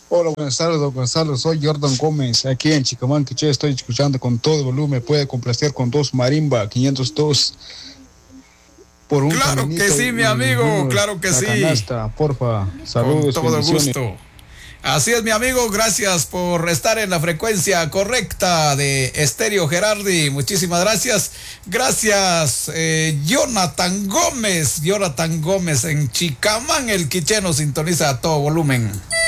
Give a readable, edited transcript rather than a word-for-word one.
Hola, buenas tardes, don Gonzalo. Soy Jordan Gómez, aquí en Chicamán, Quiché. Estoy escuchando con todo volumen. Puede complacer con dos marimba 502 por un Claro que caminito sí, mi y amigo, uno claro que la sí. canasta, porfa. Con Saludos, todo bendiciones. gusto. Así es, mi amigo, gracias por estar en la frecuencia correcta de Estéreo Gerardi. Muchísimas gracias. Gracias, Jonathan Gómez en Chicamán, el Quiché nos sintoniza a todo volumen.